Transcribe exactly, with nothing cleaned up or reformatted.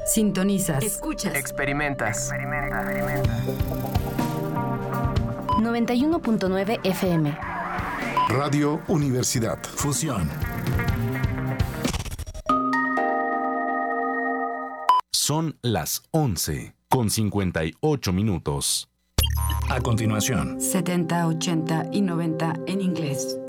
Sintonizas. Escuchas. Experimentas. noventa y uno punto nueve F M. Radio Universidad. Fusión. Son las once con cincuenta y ocho minutos. A continuación, setenta, ochenta y noventa en inglés.